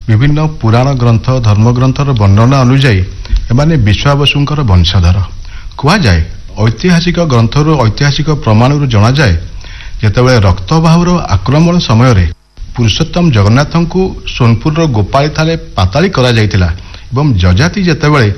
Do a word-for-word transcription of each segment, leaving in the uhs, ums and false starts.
विभिन्न पुराण ग्रंथ धर्मग्रंथर वर्णना अनुजाई एमाने विश्वावसुंकर वंशधर कुआ जाए। ऐतिहासिक ग्रंथर ऐतिहासिक प्रमाणरू जना जाए जेतेबेले रक्तबाहुर आक्रमण समय रे पुरुषोत्तम जगन्नाथ को सोनपुर गोपाली थाले पाताली करा जायतिला एवं जजाति जेतेबेले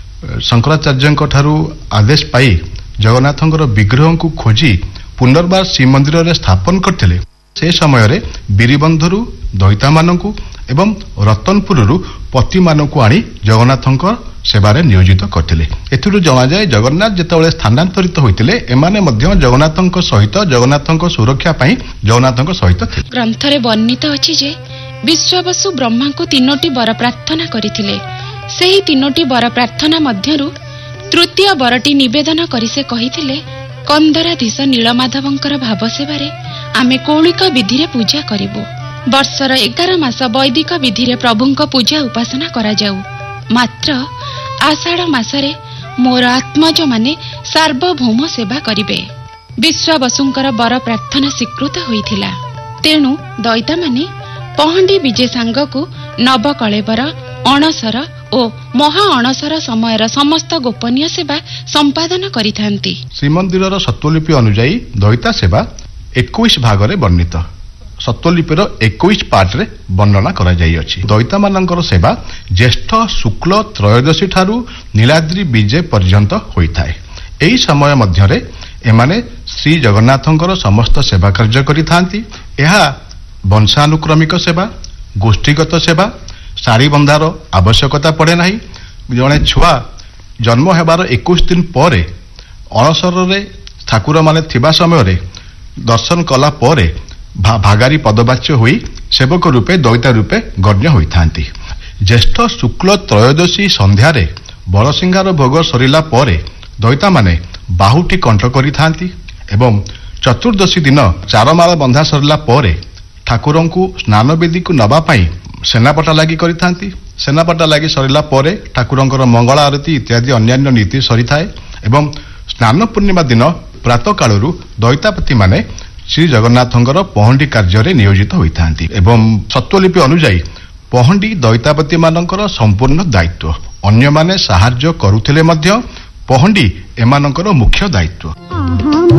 शंकराचार्य ठारू आदेश पाई जगन्नाथंकर विग्रह को खोजी पुनर्बार श्रीमंदिर रे स्थापन करथिले। से समय रे बीरीबंधरू दैता मानकु एवं रतनपुरु पति मानकु आनी जगन्नाथंकर सेवारे नियोजित करथिले। एथिरु जणा जाय जगन्नाथ जेतेबेले स्थानांतरित होइतिले एमाने मध्य जगन्नाथंक सहित जगन्नाथंक सुरक्षा पई जगन्नाथंक सहित थिले। ग्रंथरे वर्णित अछि जे विश्वावसु ब्रह्मा को तीनोटी वर प्रार्थना करिथिले। सेही तीनोटी वर प्रार्थना मध्यरु तृतीय वरटी निवेदन करि से कहिथिले कंदराधीश नीलमाधवंकर भाव सेवारे आमे कौणिक विधि पूजा करिबो। वर्षर एगार मास वैदिक विधि प्रभुंक पूजा उपासना करा जाऊ। मात्र आषाढ़ मासरे मोर आत्मज माने सार्वभौम सेवा करिबे। विश्वावसुंकर वर प्रार्थना स्वीकृत होइथिला। तेणु दैता माने पहंडी विजे सांगकु नवकलेबर अणसर ओ महा अणसर समयर समस्त गोपनीय सेवा संपादन करिथांती। श्रीमंदिर सत्वलिपि अनुजाई दैता सेवा इक्कीस भागरे वर्णित। सत्वलिपिर इक्कीस पार्ट रे वर्णना करा जाई अछि। दैता मानकर सेवा ज्येष्ठ शुक्ल त्रयोदशी ठारू नीलाद्री विजय पर्यंत होइथाय। एही समय मध्यरे एमाने श्री जगन्नाथंकर समस्त सेवा कार्य करिथांती। एहा वंशानुक्रमिक सेवा गोष्ठीगत सेवा सारी बंधार आवश्यकता पड़े नाही। जणे छुआ जन्म हेबार इक्कीस दिन परे अणसर रे ठाकुर माने थिबा समय रे दर्शन कला परे भा, भागारी पदवाच्य होई सेवक रूपे दैता रूपे गण्य होइथांती। ज्येष्ठ शुक्ल त्रयोदशी संध्यारे बड़सिंगार भोग सरिला परे दैता माने बाहुटी कंठ करिथांती एवं चतुर्दशी दिन चारमाल बंधा सरिला परे ठाकुरंकु स्नानवेदी को नबा पाई सेनापटा लागि करिथांती। सेनापटा लागि सरिला परे ठाकुरंकर मंगला आरती इत्यादि अन्यान्य नीति सरिथाए एवं स्नान पूर्णिमा दिन प्रातः कालरू दैतापति माने श्री जगन्नाथंकर पहंडी कार्य नियोजित होइथांती एवं सत्वलिपि अनुजाई पहंडी दैतापति मानकर संपूर्ण दायित्व। अन्य माने साहाय्य करुथिले मध्य पहंडी एमानकर मुख्य दायित्व।